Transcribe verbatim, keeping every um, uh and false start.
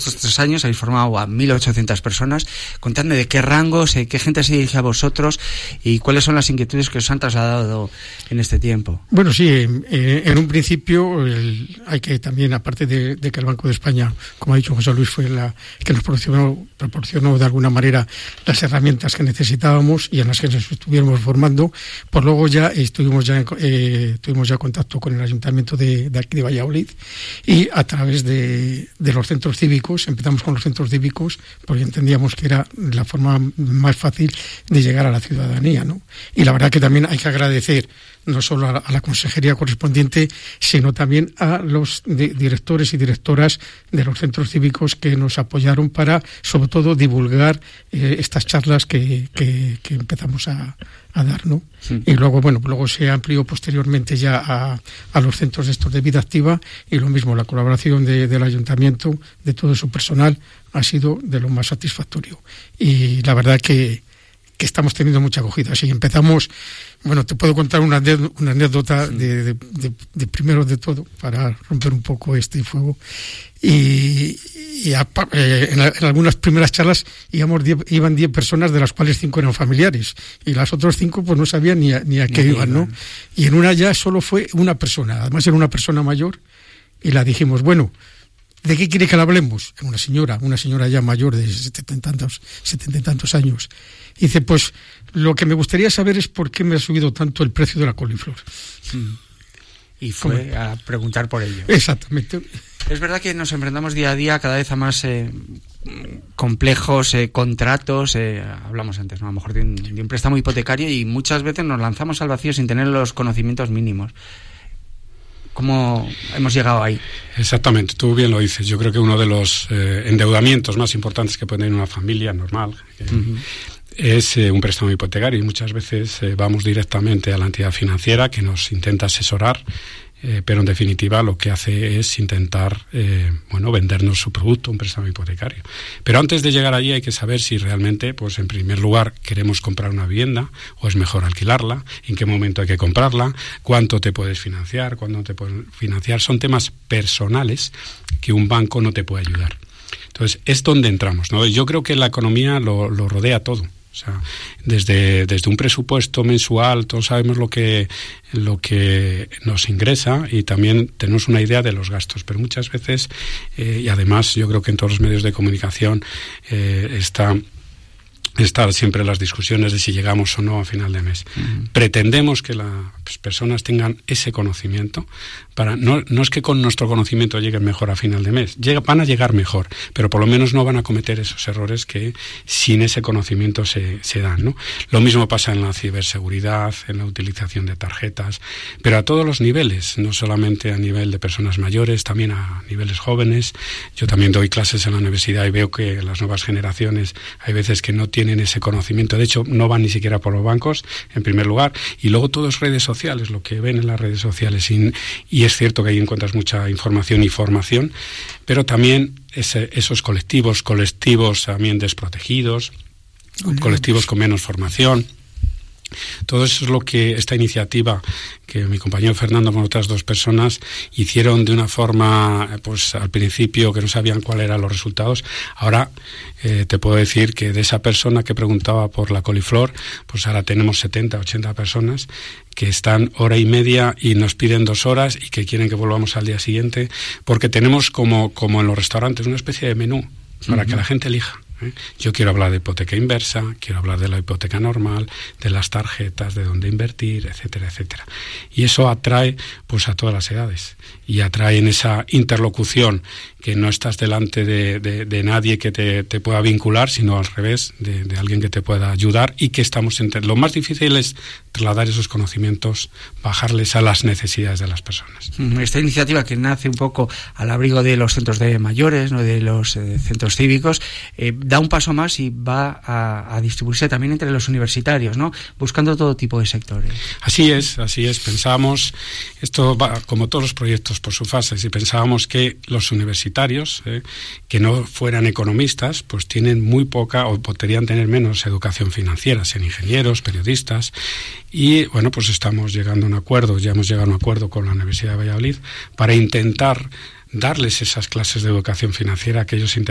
estos tres años habéis formado a mil ochocientas personas. Contadme de qué rangos, eh, qué gente se dirige a vosotros y cuáles son las inquietudes que os han trasladado en este tiempo. Bueno, sí, eh, en un principio el, hay que también, aparte de, de que el Banco de España, como ha dicho José Luis, fue la que nos proporcionó, proporcionó de alguna manera las herramientas que necesitábamos y en las que nos estuviéramos formando, pues luego ya estuvimos ya, eh, tuvimos ya contacto con el Ayuntamiento de, de aquí de Valladolid y a través de, de los centros cívicos, empezamos con los centros cívicos porque entendíamos que era la forma más fácil de llegar a la ciudadanía, ¿no? Y la verdad que también hay que agradecer no solo a la, a la consejería correspondiente, sino también a los de, directores y directoras de los centros cívicos que nos apoyaron para, sobre todo, divulgar eh, estas charlas que, que, que empezamos a, a dar, ¿no? Sí. Y luego, bueno, luego se amplió posteriormente ya a, a los centros de estos de vida activa y lo mismo, la colaboración de, del ayuntamiento, de todo su personal, ha sido de lo más satisfactorio. Y la verdad que que estamos teniendo mucha acogida. Así empezamos, bueno, te puedo contar una, una anécdota de, de, de, de primero de todo, para romper un poco este fuego. Y, y a, eh, en, la, en algunas primeras charlas íbamos diez, iban diez personas, de las cuales cinco eran familiares, y las otras cinco pues no sabían ni a, ni a qué iban, ¿no? Y en una ya solo fue una persona, además era una persona mayor, y la dijimos, bueno, ¿de qué quiere que le hablemos? Una señora, una señora ya mayor de setenta y tantos, setenta y tantos años. Y dice, pues lo que me gustaría saber es por qué me ha subido tanto el precio de la coliflor. Mm. Y fue ¿Cómo? A preguntar por ello. Exactamente. Es verdad que nos enfrentamos día a día cada vez a más eh, complejos eh, contratos. Eh, hablamos antes, ¿no? A lo mejor de un, de un préstamo hipotecario y muchas veces nos lanzamos al vacío sin tener los conocimientos mínimos. ¿Cómo hemos llegado ahí? Exactamente, tú bien lo dices. Yo creo que uno de los eh, endeudamientos más importantes que puede tener una familia normal eh, uh-huh. es eh, un préstamo hipotecario, y muchas veces eh, vamos directamente a la entidad financiera que nos intenta asesorar, eh, pero en definitiva lo que hace es intentar eh, bueno, vendernos su producto, un préstamo hipotecario. Pero antes de llegar allí hay que saber si realmente, pues en primer lugar, queremos comprar una vivienda o es mejor alquilarla, en qué momento hay que comprarla, cuánto te puedes financiar, cuándo no te puedes financiar. Son temas personales que un banco no te puede ayudar. Entonces, es donde entramos, ¿no? Y yo creo que la economía lo, lo rodea todo. O sea, desde, desde un presupuesto mensual, todos sabemos lo que, lo que nos ingresa y también tenemos una idea de los gastos, pero muchas veces, eh, y además yo creo que en todos los medios de comunicación eh, está... estar siempre las discusiones de si llegamos o no a final de mes. Uh-huh. Pretendemos que las personas tengan ese conocimiento para no, no es que con nuestro conocimiento lleguen mejor a final de mes, llega, van a llegar mejor, pero por lo menos no van a cometer esos errores que sin ese conocimiento se, se dan, ¿no? Lo mismo pasa en la ciberseguridad, en la utilización de tarjetas, pero a todos los niveles, no solamente a nivel de personas mayores, también a niveles jóvenes. Yo también doy clases en la universidad y veo que las nuevas generaciones hay veces que no tienen ese conocimiento, de hecho no van ni siquiera por los bancos en primer lugar, y luego todo es redes sociales, lo que ven en las redes sociales, y, y es cierto que ahí encuentras mucha información y formación, pero también ese, esos colectivos, colectivos también desprotegidos, Hola. colectivos con menos formación. Todo eso es lo que esta iniciativa que mi compañero Fernando con otras dos personas hicieron de una forma, pues al principio que no sabían cuáles eran los resultados. Ahora eh, te puedo decir que de esa persona que preguntaba por la coliflor, pues ahora tenemos setenta, ochenta personas que están hora y media y nos piden dos horas y que quieren que volvamos al día siguiente, porque tenemos como, como en los restaurantes una especie de menú para uh-huh. que la gente elija. Yo quiero hablar de hipoteca inversa, quiero hablar de la hipoteca normal, de las tarjetas, de dónde invertir, etcétera, etcétera. Y eso atrae pues a todas las edades y atrae en esa interlocución que no estás delante de, de, de nadie que te, te pueda vincular, sino al revés, de, de alguien que te pueda ayudar y que estamos entre... Lo más difícil es trasladar esos conocimientos, bajarles a las necesidades de las personas. Esta iniciativa que nace un poco al abrigo de los centros de mayores, ¿no?, de los eh, centros cívicos, eh, da un paso más y va a, a distribuirse también entre los universitarios, ¿no?, buscando todo tipo de sectores. Así es, así es. Pensábamos, esto va como todos los proyectos por su fase, si pensábamos que los universitarios, eh, que no fueran economistas, pues tienen muy poca o podrían tener menos educación financiera, sean ingenieros, periodistas, y bueno, pues estamos llegando a un acuerdo, ya hemos llegado a un acuerdo con la Universidad de Valladolid para intentar darles esas clases de educación financiera que ellos